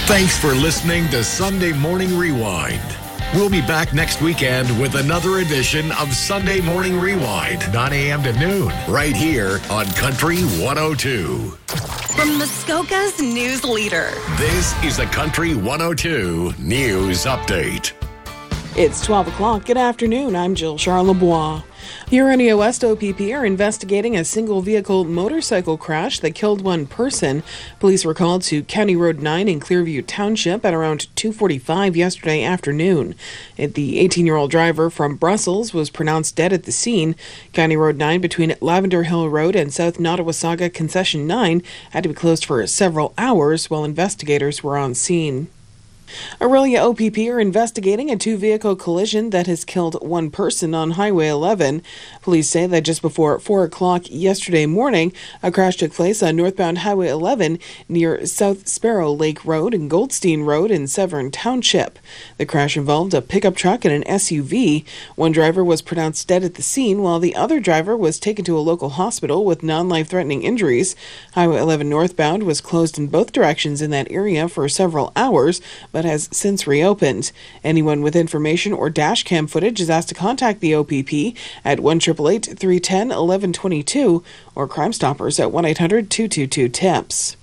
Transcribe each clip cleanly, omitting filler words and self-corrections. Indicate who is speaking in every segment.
Speaker 1: Thanks for listening to Sunday Morning Rewind. We'll be back next weekend with another edition of Sunday Morning Rewind, 9 a.m. to noon, right here on Country 102.
Speaker 2: From Muskoka's news leader.
Speaker 1: This is the Country 102 News Update.
Speaker 3: It's 12 o'clock. Good afternoon. I'm Jill Charlebois. Huronia West OPP are investigating a single-vehicle motorcycle crash that killed one person. Police were called to County Road 9 in Clearview Township at around 2:45 yesterday afternoon. The 18-year-old driver from Brussels was pronounced dead at the scene. County Road 9 between Lavender Hill Road and South Nottawasaga Concession 9 had to be closed for several hours while investigators were on scene. Orillia OPP are investigating a two-vehicle collision that has killed one person on Highway 11. Police say that just before 4 o'clock yesterday morning, a crash took place on northbound Highway 11 near South Sparrow Lake Road and Goldstein Road in Severn Township. The crash involved a pickup truck and an SUV. One driver was pronounced dead at the scene, while the other driver was taken to a local hospital with non-life-threatening injuries. Highway 11 northbound was closed in both directions in that area for several hours, but has since reopened. Anyone with information or dash cam footage is asked to contact the OPP at 1-888-310-1122 or Crime Stoppers at 1-800-222-TIPS.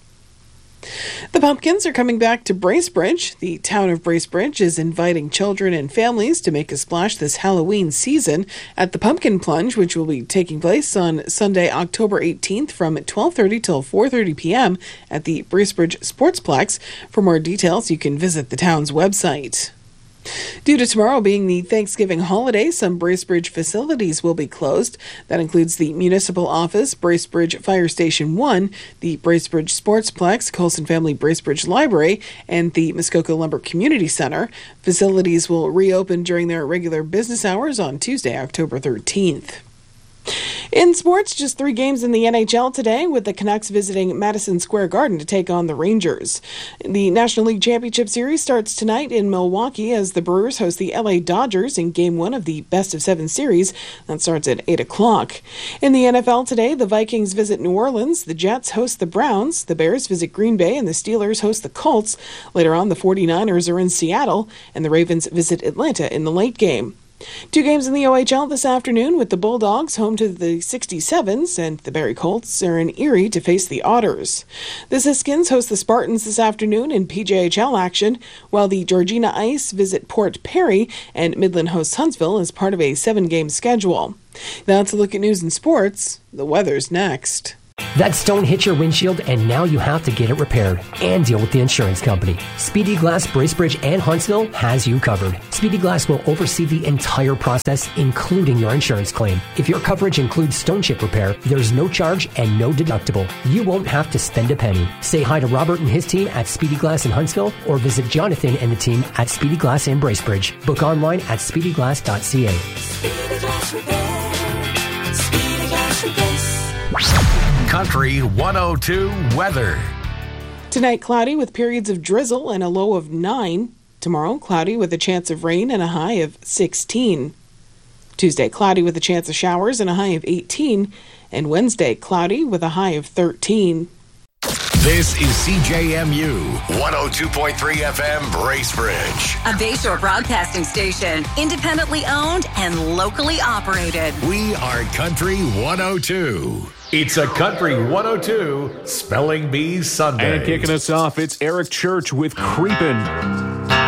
Speaker 3: The Pumpkins are coming back to Bracebridge. The town of Bracebridge is inviting children and families to make a splash this Halloween season at the Pumpkin Plunge, which will be taking place on Sunday, October 18th from 12:30 till 4:30 p.m. at the Bracebridge Sportsplex. For more details, you can visit the town's website. Due to tomorrow being the Thanksgiving holiday, some Bracebridge facilities will be closed. That includes the Municipal Office, Bracebridge Fire Station 1, the Bracebridge Sportsplex, Colson Family Bracebridge Library, and the Muskoka Lumber Community Center. Facilities will reopen during their regular business hours on Tuesday, October 13th. In sports, just 3 games in the NHL today, with the Canucks visiting Madison Square Garden to take on the Rangers. The National League Championship Series starts tonight in Milwaukee as the Brewers host the LA Dodgers in Game 1 of the best-of-7 series. That starts at 8 o'clock. In the NFL today, the Vikings visit New Orleans, the Jets host the Browns, the Bears visit Green Bay, and the Steelers host the Colts. Later on, the 49ers are in Seattle, and the Ravens visit Atlanta in the late game. 2 games in the OHL this afternoon, with the Bulldogs home to the 67s, and the Barrie Colts are in Erie to face the Otters. The Siskins host the Spartans this afternoon in PJHL action, while the Georgina Ice visit Port Perry, and Midland hosts Huntsville as part of a 7-game schedule. That's a look at news and sports. The weather's next.
Speaker 4: That stone hit your windshield, and now you have to get it repaired and deal with the insurance company. Speedy Glass Bracebridge and Huntsville has you covered. Speedy Glass will oversee the entire process, including your insurance claim. If your coverage includes stone chip repair, there's no charge and no deductible. You won't have to spend a penny. Say hi to Robert and his team at Speedy Glass in Huntsville, or visit Jonathan and the team at Speedy Glass in Bracebridge. Book online at speedyglass.ca.
Speaker 5: Speedy Glass Repair. Speedy Glass Replace.
Speaker 1: Country 102 weather.
Speaker 3: Tonight, cloudy with periods of drizzle and a low of 9. Tomorrow, cloudy with a chance of rain and a high of 16. Tuesday, cloudy with a chance of showers and a high of 18. And Wednesday, cloudy with a high of 13.
Speaker 1: This is CJMU 102.3 FM Bracebridge.
Speaker 2: A Bayshore broadcasting station, independently owned and locally operated.
Speaker 1: We are Country 102. It's a Country 102 Spelling Bee Sunday.
Speaker 6: And kicking us off, it's Eric Church with Creepin'.